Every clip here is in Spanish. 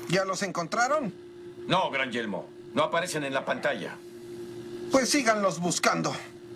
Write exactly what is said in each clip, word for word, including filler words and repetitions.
¿Ya los encontraron? No, Gran Yelmo. No aparecen en la pantalla. Pues síganlos buscando.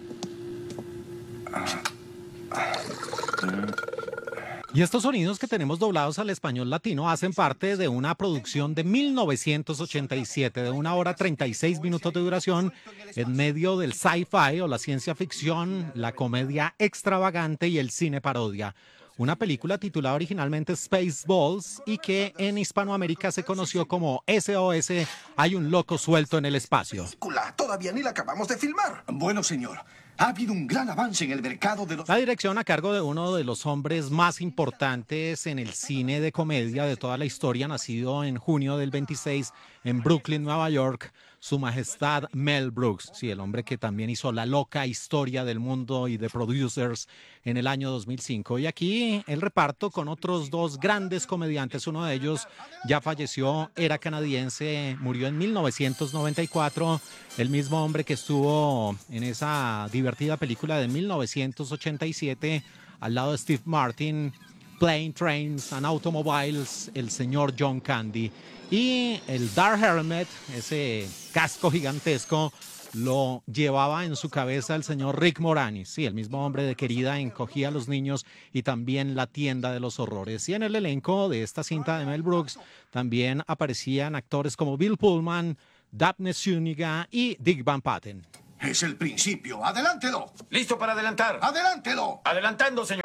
Y estos sonidos que tenemos doblados al español latino hacen parte de una producción de mil novecientos ochenta y siete, de una hora treinta y seis minutos de duración, en medio del sci-fi o la ciencia ficción, la comedia extravagante y el cine parodia. Una película titulada originalmente Spaceballs y que en Hispanoamérica se conoció como S O S, Hay un loco suelto en el espacio. Todavía ni la acabamos de filmar. Bueno, señor, ha habido un gran avance en el mercado de los... La dirección a cargo de uno de los hombres más importantes en el cine de comedia de toda la historia, nacido en junio del veintiséis en Brooklyn, Nueva York, Su Majestad Mel Brooks, sí, el hombre que también hizo La loca historia del mundo y de Producers en el año dos mil cinco. Y aquí el reparto con otros dos grandes comediantes, uno de ellos ya falleció, era canadiense, murió en mil novecientos noventa y cuatro, el mismo hombre que estuvo en esa divertida película de mil novecientos ochenta y siete al lado de Steve Martin, Plane, Trains and Automobiles, el señor John Candy. Y el Dark Helmet, ese casco gigantesco, lo llevaba en su cabeza el señor Rick Moranis, sí, el mismo hombre de Querida, Encogía a los niños y también La tienda de los horrores. Y en el elenco de esta cinta de Mel Brooks también aparecían actores como Bill Pullman, Daphne Zúñiga y Dick Van Patten. Es el principio. ¡Adelántelo! ¡Listo para adelantar! ¡Adelántelo! ¡Adelantando, señor!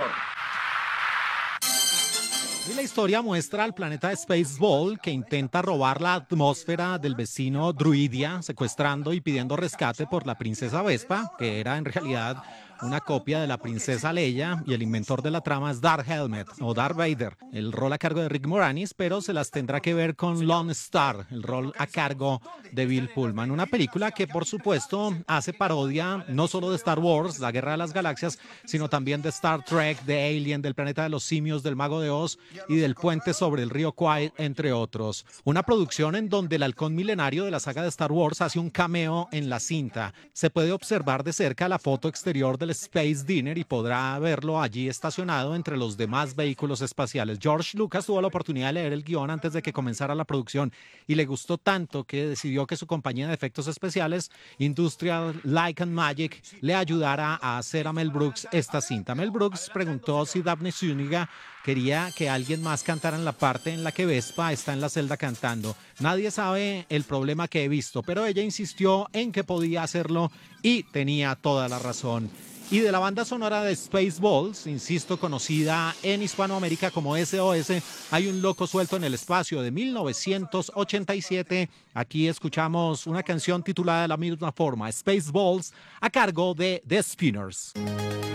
Y la historia muestra al planeta Spaceball que intenta robar la atmósfera del vecino Druidia, secuestrando y pidiendo rescate por la princesa Vespa, que era en realidad una copia de la princesa Leia, y el inventor de la trama es Darth Helmet o Darth Vader, el rol a cargo de Rick Moranis, pero se las tendrá que ver con Lone Star, el rol a cargo de Bill Pullman. Una película que por supuesto hace parodia no solo de Star Wars, la Guerra de las Galaxias, sino también de Star Trek, de Alien, del Planeta de los Simios, del Mago de Oz y del Puente sobre el río Kwai, entre otros. Una producción en donde el halcón milenario de la saga de Star Wars hace un cameo en la cinta. Se puede observar de cerca la foto exterior del Space Dinner y podrá verlo allí estacionado entre los demás vehículos espaciales. George Lucas tuvo la oportunidad de leer el guión antes de que comenzara la producción y le gustó tanto que decidió que su compañía de efectos especiales, Industrial Light and Magic, le ayudara a hacer a Mel Brooks esta cinta. Mel Brooks preguntó si Daphne Zúñiga quería que alguien más cantara en la parte en la que Vespa está en la celda cantando. Nadie sabe el problema que he visto, pero ella insistió en que podía hacerlo y tenía toda la razón. Y de la banda sonora de Spaceballs, insisto, conocida en Hispanoamérica como S O S, Hay un loco suelto en el espacio, de mil novecientos ochenta y siete. Aquí escuchamos una canción titulada de la misma forma, Spaceballs, a cargo de The Spinners.